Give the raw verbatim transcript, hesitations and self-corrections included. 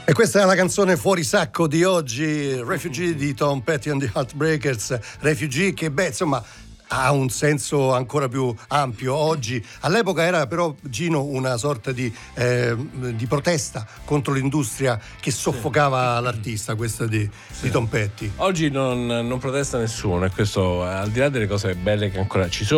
E questa è la canzone fuori sacco di oggi, Refugee di Tom Petty and the Heartbreakers. Refugee che beh insomma ha un senso ancora più ampio oggi. All'epoca era però, Gino, una sorta di, eh, di protesta contro l'industria che soffocava sì. l'artista, questa di, sì. di Tom Petty. Oggi non, non protesta nessuno, e questo, al di là delle cose belle che ancora ci sono,